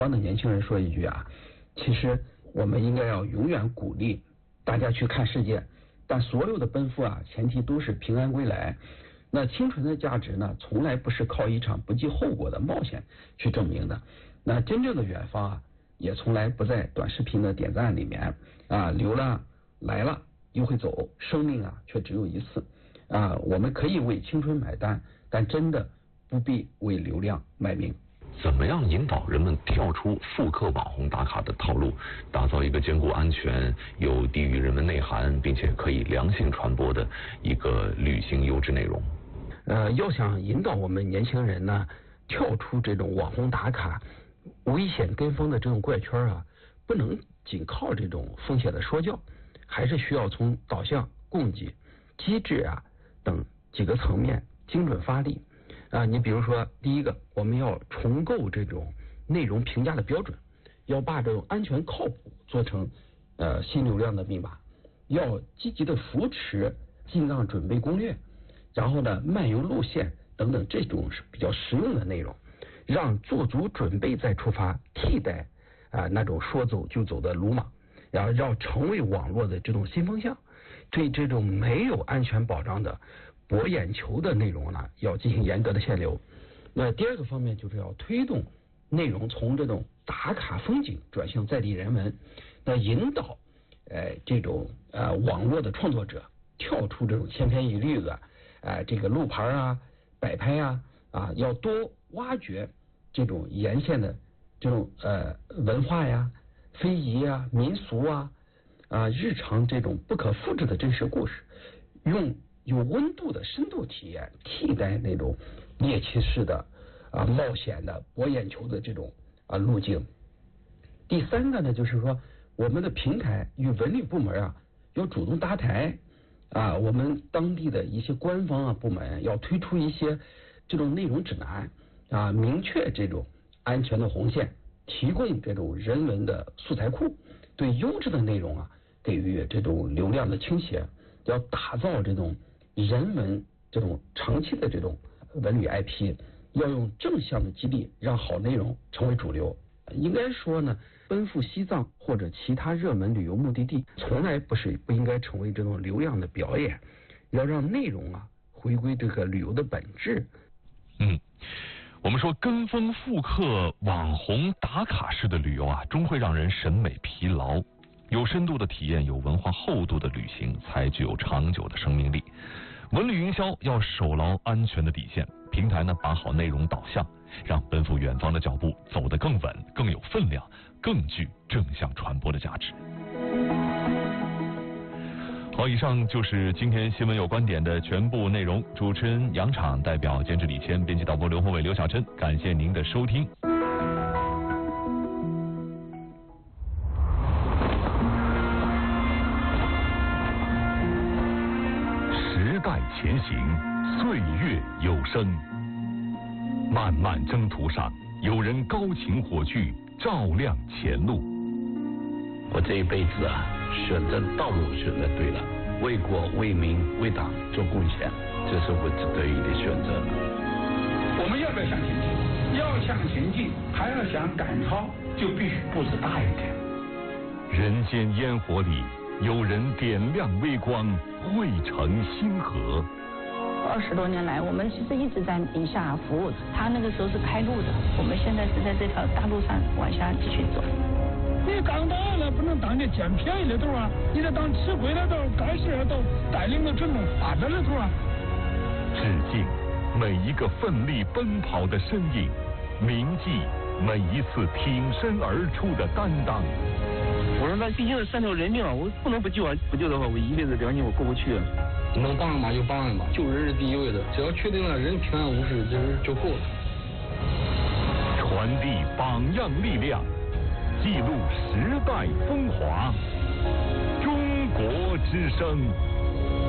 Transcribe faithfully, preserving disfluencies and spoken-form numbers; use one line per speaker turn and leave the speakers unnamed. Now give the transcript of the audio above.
帮的年轻人说一句啊，其实我们应该要永远鼓励大家去看世界，但所有的奔赴啊，前提都是平安归来。那清纯的价值呢，从来不是靠一场不计后果的冒险去证明的。那真正的远方啊，也从来不在短视频的点赞里面啊，流浪来了又会走，生命啊却只有一次啊。我们可以为青春买单，但真的不必为流量卖命。
怎么样引导人们跳出复刻网红打卡的套路，打造一个兼顾安全、有低于人文内涵，并且可以良性传播的一个旅行优质内容？
呃，要想引导我们年轻人呢，跳出这种网红打卡、危险跟风的这种怪圈啊，不能仅靠这种风险的说教，还是需要从导向、供给、机制啊等几个层面精准发力。啊，你比如说，第一个，我们要重构这种内容评价的标准，要把这种安全靠谱做成呃新流量的密码，要积极的扶持进藏准备攻略，然后呢漫游路线等等这种是比较实用的内容，让做足准备再出发，替代啊、呃、那种说走就走的鲁莽，然后要成为网络的这种新风向，对这种没有安全保障的博眼球的内容呢，要进行严格的限流。那第二个方面就是要推动内容从这种打卡风景转向在地人文，那引导呃这种呃网络的创作者跳出这种千篇一律的呃这个路牌啊、摆拍啊啊，要多挖掘这种沿线的这种呃文化呀、非遗啊、民俗啊啊日常这种不可复制的真实故事，用有温度的深度体验替代那种猎奇式的啊冒险的博眼球的这种啊路径。第三个呢，就是说我们的平台与文旅部门啊要主动搭台啊，我们当地的一些官方啊部门要推出一些这种内容指南啊，明确这种安全的红线，提供这种人文的素材库，对优质的内容啊给予这种流量的倾斜，要打造这种人文这种长期的这种文旅 I P， 要用正向的激励，让好内容成为主流。应该说呢，奔赴西藏或者其他热门旅游目的地，从来不是不应该成为这种流量的表演，要让内容啊回归这个旅游的本质。
嗯，我们说跟风复刻网红打卡式的旅游啊，终会让人审美疲劳。有深度的体验，有文化厚度的旅行，才具有长久的生命力。文旅营销要守牢安全的底线，平台呢把好内容导向，让奔赴远方的脚步走得更稳、更有分量、更具正向传播的价值。好，以上就是今天新闻有观点的全部内容。主持人杨昶，代表监制李谦，编辑导播刘宏伟、刘小珍，感谢您的收听。时代前行，岁月有声。漫漫征途上，有人高擎火炬，照亮前路。
我这一辈子啊，选择道路选择对了，为国为民为党做贡献，这是我值得意的选择。
我们要不要向前进？要向前进，还要想赶超，就必须步子大一点。
人间烟火里，有人点亮微光，汇成星河。
二十多年来，我们其实一直在底下服务。他那个时候是开路的，我们现在是在这条大路上往下继续走。
你当导演了，不能当个捡便宜的头啊！你得当吃亏的头、干事的头，带领着整个发展的头啊！
致敬每一个奋力奔跑的身影，铭记每一次挺身而出的担当。
我说那毕竟是三条人命啊，我不能不救啊！不救的话，我一辈子良心我过不去啊。
能帮嘛就帮嘛，救人是第一位的，只要确定了人平安无事，就是就够了。
传递榜样力量，记录时代风华，中国之声。